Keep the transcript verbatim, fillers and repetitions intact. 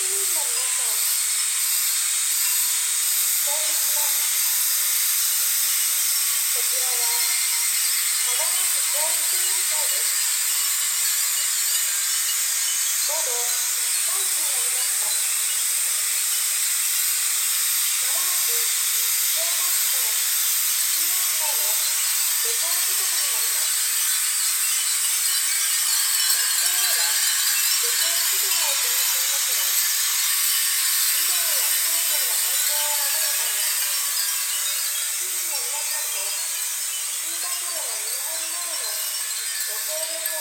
市民の皆さん、こんにちは。こちらは香川市教育委員会です。午後さんじになりました。まもなく小学校、中学校の下校時刻になります。学校では下校指導を行っていますが、児童や生徒の安全を守るため、地域の皆さんも通学路の見回りなどのご協力を